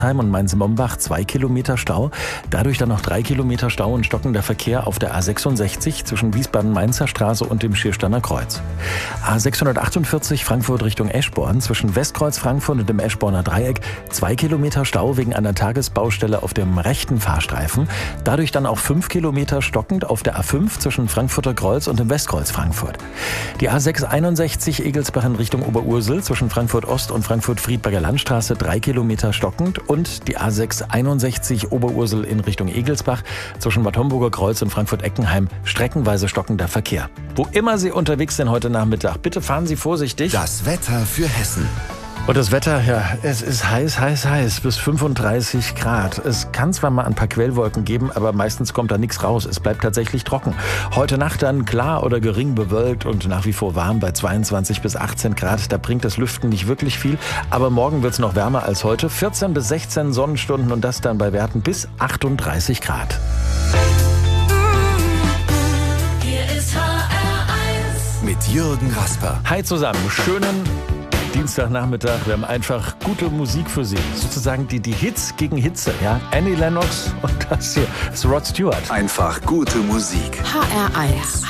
und Mainz-Mombach 2 Kilometer Stau. Dadurch dann noch 3 Kilometer Stau und stockender Verkehr auf der A66 zwischen Wiesbaden-Mainzer Straße und dem Schiersteiner Kreuz. A648 Frankfurt Richtung Eschborn zwischen Westkreuz Frankfurt und dem Eschborner Dreieck 2 Kilometer Stau wegen einer Tagesbaustelle auf dem rechten Fahrstreifen. Dadurch dann auch 5 Kilometer stockend auf der A5 zwischen Frankfurter Kreuz und dem Westkreuz Frankfurt. Die A661 Egelsbach in Richtung Oberursel zwischen Frankfurt Ost und Frankfurt-Friedberger Landstraße 3 Kilometer stockend. Und die A661 Oberursel in Richtung Egelsbach zwischen Bad Homburger Kreuz und Frankfurt-Eckenheim streckenweise stockender Verkehr. Wo immer Sie unterwegs sind heute Nachmittag, bitte fahren Sie vorsichtig. Das Wetter für Hessen. Und das Wetter, ja, es ist heiß, bis 35 Grad. Es kann zwar mal ein paar Quellwolken geben, aber meistens kommt da nichts raus. Es bleibt tatsächlich trocken. Heute Nacht dann klar oder gering bewölkt und nach wie vor warm bei 22 bis 18 Grad. Da bringt das Lüften nicht wirklich viel. Aber morgen wird es noch wärmer als heute. 14 bis 16 Sonnenstunden und das dann bei Werten bis 38 Grad. Hier ist HR1 Mit Jürgen Rasper. Hi zusammen, schönen Dienstagnachmittag. Wir haben einfach gute Musik für Sie. Sozusagen die Hits gegen Hitze. Ja? Annie Lennox und das hier ist Rod Stewart. Einfach gute Musik. HR1